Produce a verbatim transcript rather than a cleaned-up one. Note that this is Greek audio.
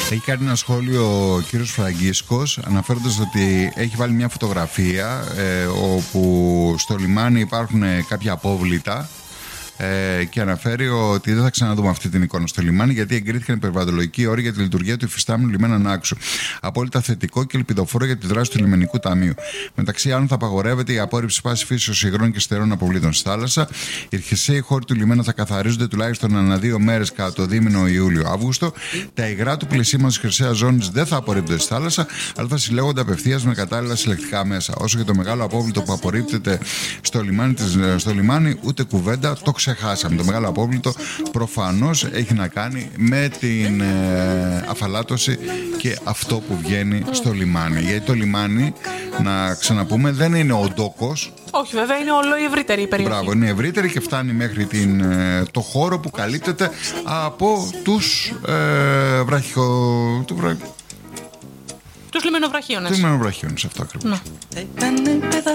Έχει κάνει ένα σχόλιο ο κύριος Φραγκίσκος, αναφέροντας ότι έχει βάλει μια φωτογραφία ε, όπου στο λιμάνι υπάρχουν κάποια απόβλητα. Ε, και αναφέρει ότι δεν θα ξαναδούμε αυτή την εικόνα στο λιμάνι, γιατί εγκρίθηκαν περιβαλλοντολογικοί όροι για τη λειτουργία του υφιστάμενου λιμένα Νάξου. Απόλυτα θετικό και ελπιδοφόρο για τη δράση του λιμενικού ταμείου. Μεταξύ άλλων, θα απαγορεύεται η απόρριψη πάση φύσεως υγρών και στερεών αποβλήτων στη θάλασσα. Οι χερσαίοι χώροι του λιμένα θα καθαρίζονται τουλάχιστον ανά δύο μέρες κατά το δίμηνο Ιούλιο-Αύγουστο. Τα υγρά του πλησίματος της χερσαίας ζώνης δεν θα απορρίπτονται στη θάλασσα, αλλά θα συλλέγονται απευθείας με κατάλληλα συλλεκτικά μέσα. Όσο και το μεγάλο απόβλητο που απορρίπτεται στο λιμάνι, στο λιμάνι ούτε κουβέντα, το ξεχάσαμε. Το μεγάλο απόβλητο προφανώς έχει να κάνει με την ε, αφαλάτωση και αυτό που βγαίνει στο λιμάνι. Γιατί το λιμάνι, να ξαναπούμε, δεν είναι ο ντόκος. Όχι, βέβαια, είναι όλο η ευρύτερη η περιοχή. Μπράβο, είναι ευρύτερη και φτάνει μέχρι την, ε, το χώρο που καλύπτεται από τους ε, βραχιο... του βρα... τους λιμενοβραχίονες. Τους λιμενοβραχίονες, αυτό ακριβώς. Ναι.